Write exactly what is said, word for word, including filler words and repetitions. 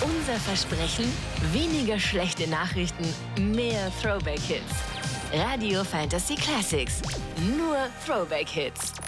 Unser Versprechen: weniger schlechte Nachrichten, mehr Throwback-Hits. Radio Fantasy Classics. Nur Throwback-Hits.